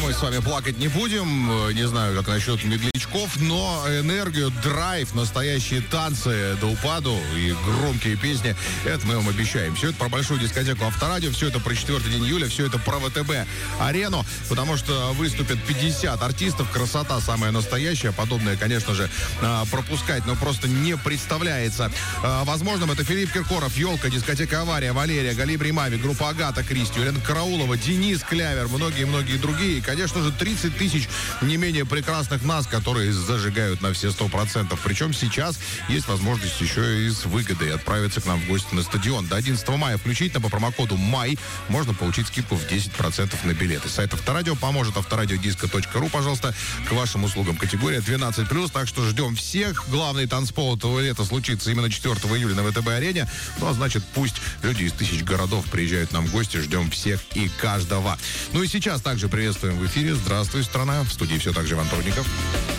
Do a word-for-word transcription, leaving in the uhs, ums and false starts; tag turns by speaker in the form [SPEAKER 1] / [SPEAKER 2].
[SPEAKER 1] мы с вами плакать не будем. Не знаю, как насчет медлячков, но энергию, драйв, настоящие танцы до упаду и громкие песни, это мы вам обещаем. Все это про большую дискотеку Авторадио, все это про четвертый день июля, все это про ВТБ-арену, потому что выступят пятьдесят артистов. Красота самая настоящая. Подобное, конечно же, пропускать, но просто не представляется возможным. Это Филипп Киркоров, Елка, дискотека Авария, Валерия, Галибри Мави, группа Агата Кристи, Елена Караулова, Денис Клявер, многие-многие другие. И, конечно же, тридцать тысяч не менее прекрасных нас, которые зажигают на все сто процентов. Причем сейчас есть возможность еще и с выгодой отправиться к нам в гости на стадион. До одиннадцатого мая включительно по промокоду МАЙ можно получить скидку в десять процентов на билеты. Сайт Авторадио поможет. авторадиодиско точка ру, пожалуйста, к вашим услугам. Категория двенадцать плюс, так что ждем всех. Главный танцпол этого лета случится именно четвертого июля на ВТБ-арене. Ну, а значит, пусть люди из тысяч городов приезжают нам в гости. Ждем всех и каждого. Ну и сейчас также приветствуем в эфире. Здравствуй, страна. В студии все так же Иван Трудников.